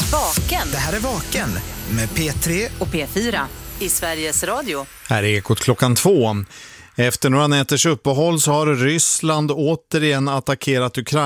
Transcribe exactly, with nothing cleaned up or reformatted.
Vaken. Det här är Vaken med P tre och P fyra i Sveriges Radio. Här är Ekot klockan två. Efter några nätters uppehåll så har Ryssland återigen attackerat Ukraina